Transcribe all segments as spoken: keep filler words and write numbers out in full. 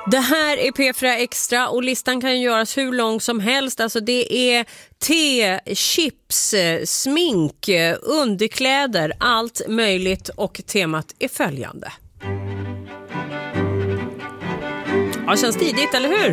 Det här är P fyra Extra och listan kan göras hur lång som helst. Alltså det är te, chips, smink, underkläder, allt möjligt, och temat är följande. Ja, känns tidigt, eller hur?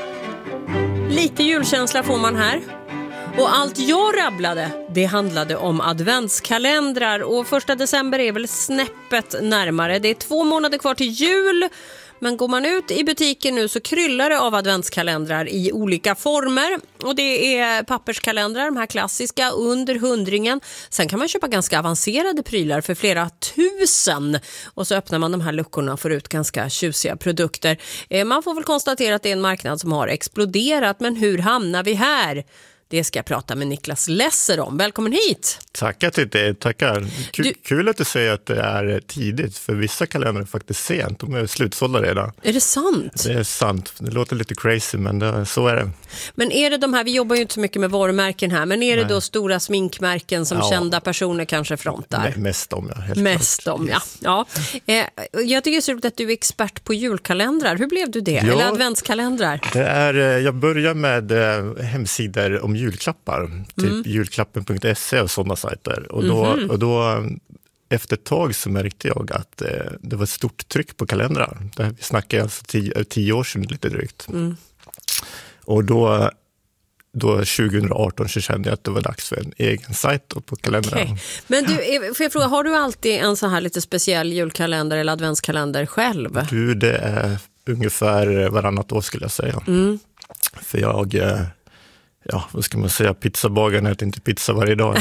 Lite julkänsla får man här. Och allt jag rabblade, det handlade om adventskalendrar, och första december är väl snäppet närmare. Det är två månader kvar till jul. Men går man ut i butiken nu så kryllar det av adventskalendrar i olika former. Och det är papperskalendrar, de här klassiska, under hundringen. Sen kan man köpa ganska avancerade prylar för flera tusen. Och så öppnar man de här luckorna och får ut ganska tjusiga produkter. Man får väl konstatera att det är en marknad som har exploderat. Men hur hamnar vi här? Det ska jag prata med Niklas Lesser om. Välkommen hit! Tackar till dig, tackar. Kul, du... Kul att du säger att det är tidigt, för vissa kalendrar är faktiskt sent. De är slutsålda redan. Är det sant? Det är sant. Det låter lite crazy, men det, så är det. Men är det de här, vi jobbar ju inte så mycket med varumärken här, men är det Nej. då stora sminkmärken som ja. kända personer kanske frontar? Mest om, ja. Helt Mest klart. om, ja. ja. Eh, jag tycker det är så roligt att du är expert på julkalendrar. Hur blev du det? Ja, Eller adventskalendrar? Det är, jag börjar med eh, hemsidor om julklappar, typ mm. julklappen punkt se och sådana sajter. Och då, mm-hmm. och då efter ett tag så märkte jag att eh, det var ett stort tryck på kalendrar. Det här, vi snackar alltså tio, tio år sedan lite drygt. Mm. Och då, då tjugo arton så kände jag att det var dags för en egen sajt på kalendrar. Okay. Men du, får jag fråga, har du alltid en så här lite speciell julkalender eller adventskalender själv? Du, det är ungefär varannat år skulle jag säga. Mm. För jag... Eh, Ja, vad ska man säga? Pizzabagaren äter inte pizza varje dag.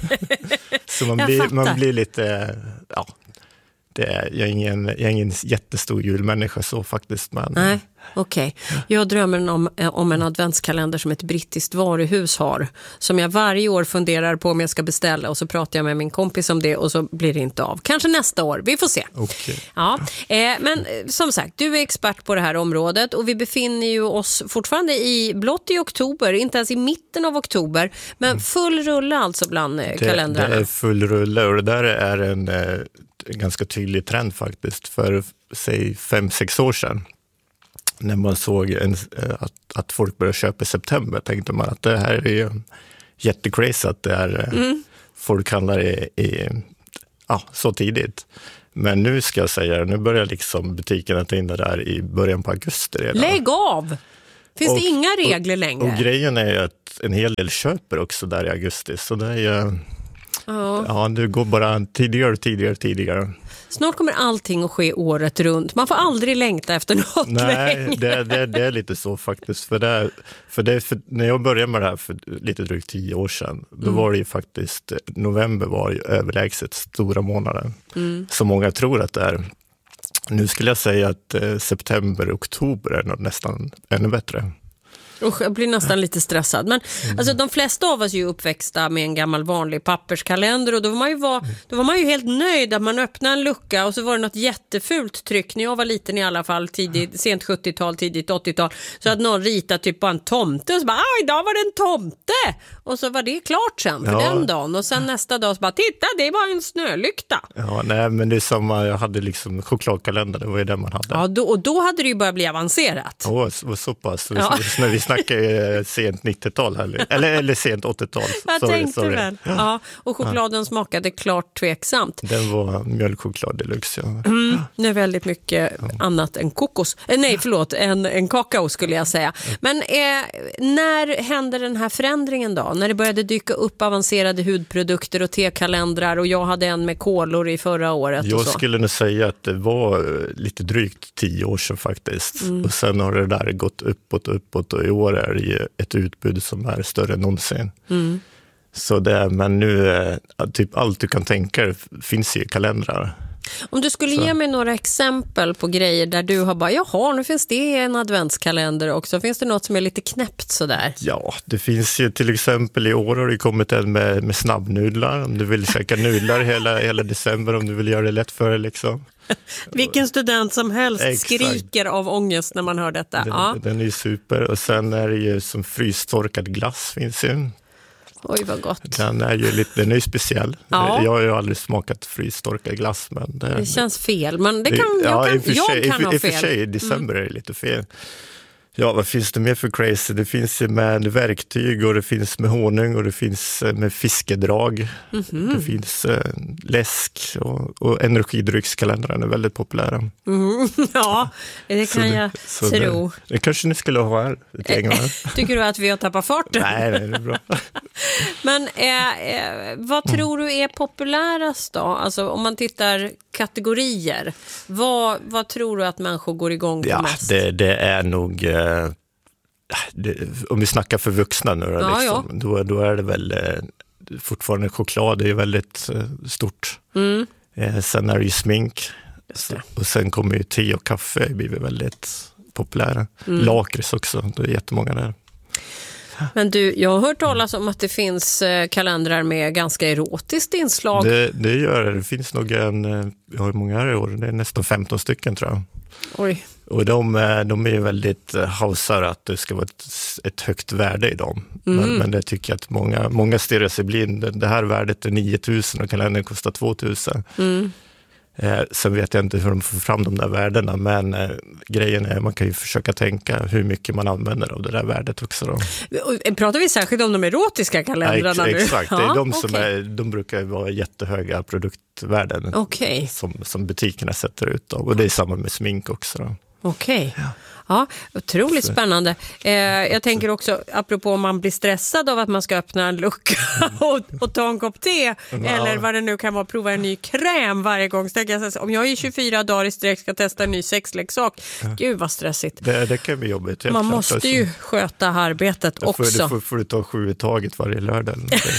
Så man blir, man blir lite... Ja, det är, jag, är ingen, jag är ingen jättestor julmänniska så faktiskt. Men, Nej, okej. Okay. Jag drömmer om, om en adventskalender som ett brittiskt varuhus har. Som jag varje år funderar på om jag ska beställa. Och så pratar jag med min kompis om det och så blir det inte av. Kanske nästa år, vi får se. Okay. Ja, eh, men som sagt, du är expert på det här området. Och vi befinner ju oss fortfarande i blott i oktober. Inte ens i mitten av oktober. Men full rulle alltså bland eh, kalendrarna. Det, det är full rulle, och det där är en... Eh, en ganska tydlig trend faktiskt för säg fem, sex år sedan. När man såg en, att, att folk började köpa i september tänkte man att det här är jättecrazy att det är mm. folk handlar i, i ja, så tidigt. Men nu ska jag säga, nu börjar liksom butikerna ta in det där i början på augusti redan. Lägg av! Finns och, det inga regler längre? Och, och grejen är att en hel del köper också där i augusti, så det är ju... Oh. Ja, det går bara tidigare, tidigare, tidigare. Snart kommer allting att ske året runt. Man får aldrig längta efter något. Nej, det, det, det är lite så faktiskt. För, det, för, det, för när jag började med det här för lite drygt tio år sedan, då mm. var det ju faktiskt, november var ju överlägset stora månader. Mm. Så många tror att det är. Nu skulle jag säga att eh, september och oktober är nästan ännu bättre. Usch, jag blir nästan lite stressad. Men mm. alltså, de flesta av oss är ju uppväxta med en gammal vanlig papperskalender. Och då var man ju, var, då var man ju helt nöjd att man öppnade en lucka. Och så var det något jättefult tryck. När jag var liten i alla fall, tidigt, sent sjuttiotal, tidigt åttiotal. Så att någon ritade typ på en tomte. Och så bara, ah, idag var det en tomte. Och så var det klart sen för ja. den dagen. Och sen nästa dag så bara, titta, det var en snölykta. Ja, nej, men det är samma, jag hade liksom chokladkalender. Det var ju det man hade. Ja, då, och då hade det ju börjat bli avancerat. Åh, oh, så pass. Ja. När vi snackar sent nittiotal här, eller, eller sent åttiotal. Jag sorry, tänkte sorry. väl. Ja, och chokladen ja. smakade klart tveksamt. Den var mjölkchoklad deluxe, ja. Mm, det är väldigt mycket ja. annat än kokos. Eh, nej, förlåt, en, en kakao skulle jag säga. Men eh, när hände den här förändringen då? När det började dyka upp avancerade hudprodukter och tekalendrar, och jag hade en med kolor i förra året. Jag och så. skulle nog säga att det var lite drygt tio år sedan faktiskt. Mm. Och sen har det där gått uppåt och uppåt, och i år är det ju ett utbud som är större än någonsin. Mm. Så det, men nu, typ allt du kan tänka finns ju i kalendrar. Om du skulle så. ge mig några exempel på grejer där du har bara, jaha, nu finns det en adventskalender också. Finns det något som är lite knäppt sådär? Ja, det finns ju till exempel i år har det kommit en med, med snabbnudlar. Om du vill käka nudlar hela, hela december, om du vill göra det lätt för dig liksom. Vilken student som helst Exakt. skriker av ångest när man hör detta. Den, ja. den är ju super. Och sen är det ju som frystorkad glass finns ju. Oj, vad gott. Den är ju lite, den är ju speciell. Ja. Jag har ju aldrig smakat frystorkad glass. Men det, det känns fel, men det kan, det, jag, ja, kan, i för jag sig, kan i, ha i fel. I och för sig, i december mm. är det lite fel. Ja, vad finns det mer för crazy? Det finns med verktyg och det finns med honung och det finns med fiskedrag. Mm-hmm. Det finns äh, läsk och, och energidryckskalendern är väldigt populära. Mm, ja, det kan det, jag tro. Det, det kanske ni skulle ha här. Tycker du att vi har tappat farten? Nej, nej, det är bra. Men äh, äh, vad tror du är populärast då? Alltså om man tittar kategorier. Vad, vad tror du att människor går igång på ja, mest? Det, det är nog... Eh, det, om vi snackar för vuxna nu då, ja, liksom, ja. Då, då är det väl eh, fortfarande choklad, det är väldigt eh, stort. Mm. Eh, sen är det ju smink. Så, och sen kommer ju te och kaffe, det blir väldigt populära. Mm. Lakrits också, det är jättemånga där. Men du, jag har hört talas om att det finns kalendrar med ganska erotiskt inslag. Det, det gör det. Det finns nog en, jag har många här i år, det är nästan femton stycken tror jag. Oj. Och de, de är ju väldigt hausar att det ska vara ett, ett högt värde i dem. Mm. Men, men det tycker jag att många, många stirrar sig blind. Det här värdet är nio tusen och kalendern kostar två tusen. Mm. Eh, sen vet jag inte hur de får fram de där värdena, men eh, grejen är man kan ju försöka tänka hur mycket man använder av det där värdet också då. Pratar vi särskilt om de erotiska kalendrarna ja, nu? Exakt, det är ja, de som okay. är, de brukar vara jättehöga produktvärden okay. som, som butikerna sätter ut då. Och det är samma med smink också då. Okej. Okay. Ja. Ja, otroligt så. Spännande. Eh, jag tänker också, apropå om man blir stressad av att man ska öppna en lucka och, och ta en kopp te, ja. Eller vad det nu kan vara, prova en ny kräm varje gång. Så jag, om jag i tjugofyra dagar i sträck ska testa en ny sexleksak, ja. Gud vad stressigt. Det, det kan bli jobbigt. Man klart. måste ju sköta arbetet det också. Får, det får, får du ta sju i taget varje lördag.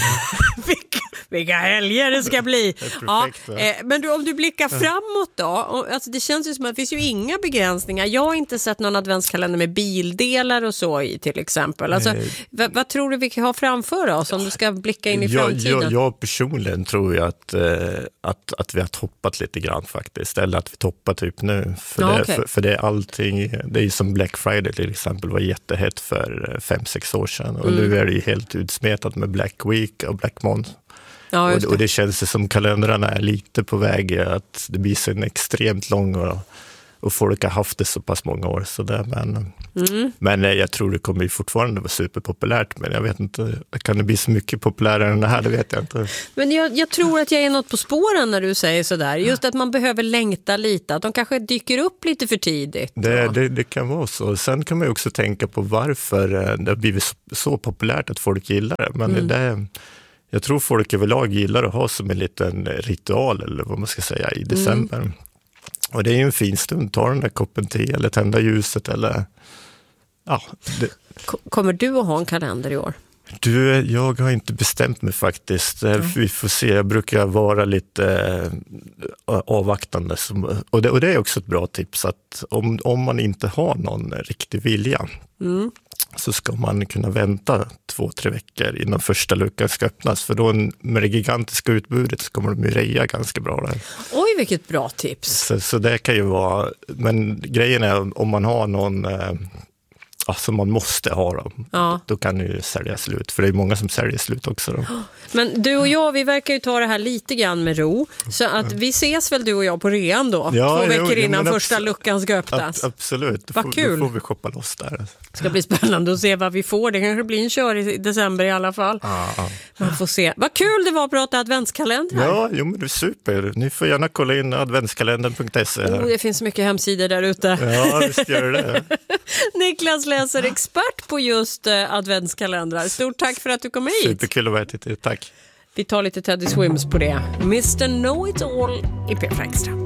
vilka, vilka helger det ska bli. Det perfekt, ja, eh, men du, om du blickar ja. framåt då, och, alltså det känns ju som att det finns ju inga begränsningar. Jag har inte sett någon adventskalender med bildelar och så i till exempel. Alltså, vad, vad tror du vi kan ha framför oss om du ska blicka in i jag, framtiden? Jag, jag personligen tror jag att, eh, att, att vi har toppat lite grann faktiskt. Eller att vi toppar typ nu. För, ja, det, okay. för, för det är allting, det är ju som Black Friday till exempel var jättehett för fem sex år sedan. Och mm. nu är det ju helt utsmetat med Black Week och Black Month. Ja, och, det. och det känns som kalendrarna är lite på väg att det blir så en extremt lång och Och folk har haft det så pass många år. Så där, men, mm. men jag tror det kommer ju fortfarande vara superpopulärt. Men jag vet inte, kan det bli så mycket populärare än det här? Det vet jag inte. Men jag, jag tror att jag är något på spåren när du säger sådär. Just att man behöver längta lite. Att de kanske dyker upp lite för tidigt. Det, det, det kan vara så. Sen kan man ju också tänka på varför det har blivit så, så populärt att folk gillar det. Men mm. det, jag tror folk överlag gillar att ha som en liten ritual eller vad man ska säga i december. Mm. Och det är ju en fin stund, ta den där koppen te eller tända ljuset eller ja. Det. Kommer du att ha en kalender i år? Du, jag har inte bestämt mig faktiskt. Mm. Vi får se, jag brukar vara lite äh, avvaktande. Som, och, det, och det är också ett bra tips att om, om man inte har någon riktig vilja mm. så ska man kunna vänta två, tre veckor innan första luckan ska öppnas. För då med det gigantiska utbudet så kommer de ju reja ganska bra där. Oj, vilket bra tips. Så, så det kan ju vara, men grejen är om man har någon, eh, alltså man måste ha dem, ja. Då kan det ju sälja slut. För det är många som säljer slut också då. Men du och jag, vi verkar ju ta det här lite grann med ro. Så att vi ses väl du och jag på rean då. Ja, två veckor jo, innan abs- första luckan ska öppnas. Ab- absolut, då vad får, kul. Då får vi shoppa loss där. Det ska bli spännande att se vad vi får. Det kanske blir en kör i december i alla fall. Ah, ah. Man får se. Vad kul det var att prata adventskalendrar. Ja, jo, men det är super. Ni får gärna kolla in adventskalendern punkt se. Oh, det finns mycket hemsidor där ute. Ja, visst gör det. Niklas Läser, expert på just uh, adventskalendrar. Stort tack för att du kom hit. Superkul att vara hit. Tack. Vi tar lite Teddy Swims på det. mister Know It All i P F Extra.